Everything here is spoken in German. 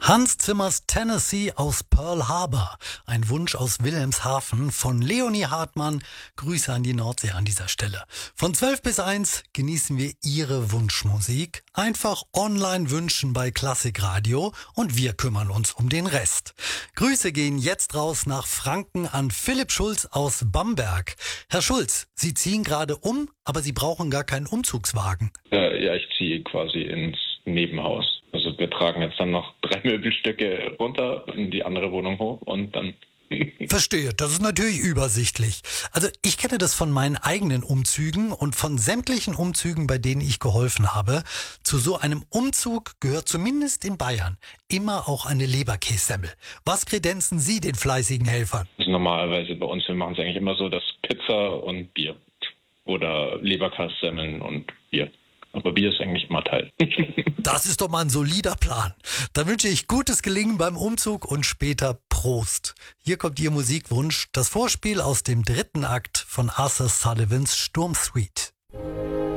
Hans Zimmers Tennessee aus Pearl Harbor. Ein Wunsch aus Wilhelmshaven von Leonie Hartmann. Grüße an die Nordsee an dieser Stelle. Von 12 bis 1 genießen wir Ihre Wunschmusik. Einfach online wünschen bei Klassikradio und wir kümmern uns um den Rest. Grüße gehen jetzt raus nach Franken an Philipp Schulz aus Bamberg. Herr Schulz, Sie ziehen gerade um, aber Sie brauchen gar keinen Umzugswagen. Ja, ich ziehe quasi ins Nebenhaus. Also wir tragen jetzt dann noch 3 Möbelstücke runter in die andere Wohnung hoch und dann... Verstehe, das ist natürlich übersichtlich. Also ich kenne das von meinen eigenen Umzügen und von sämtlichen Umzügen, bei denen ich geholfen habe. Zu so einem Umzug gehört zumindest in Bayern immer auch eine Leberkässemmel. Was kredenzen Sie den fleißigen Helfern? Also normalerweise bei uns, wir machen es eigentlich immer so, dass Pizza und Bier oder Leberkassemmeln und Bier. Aber Bier ist eigentlich immer Teil. Das ist doch mal ein solider Plan. Dann wünsche ich gutes Gelingen beim Umzug und später Prost. Hier kommt Ihr Musikwunsch, das Vorspiel aus dem 3. Akt von Arthur Sullivans Sturmsuite.